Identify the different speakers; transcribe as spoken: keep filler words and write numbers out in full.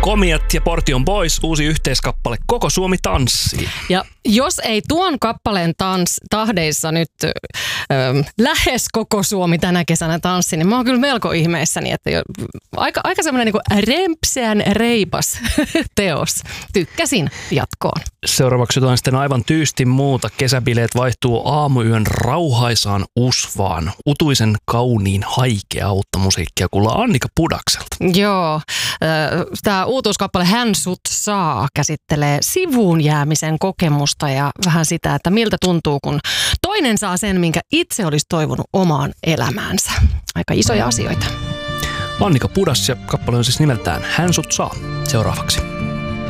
Speaker 1: Komiat ja Portion Boys, uusi yhteiskappale Koko Suomi tanssii.
Speaker 2: Ja jos ei tuon kappaleen tans, tahdeissa nyt ö, lähes koko Suomi tänä kesänä tanssi, niin mä oon kyllä melko ihmeissäni, että jo, aika, aika semmoinen niin rempseän reipas teos. Tykkäsin jatkoon.
Speaker 1: Seuraavaksi jotain sitten aivan tyysti muuta. Kesäbileet vaihtuu aamuyön rauhaisaan usvaan. Utuisen kauniin haikeautta musiikkia kuullaan Annika Pudakselta.
Speaker 2: Joo, tämä uutuuskappale Hän sut saa käsittelee sivuun jäämisen kokemusta ja vähän sitä, että miltä tuntuu, kun toinen saa sen, minkä itse olisi toivonut omaan elämäänsä. Aika isoja asioita.
Speaker 1: Annika Pudas ja kappale on siis nimeltään Hän sut saa. Seuraavaksi.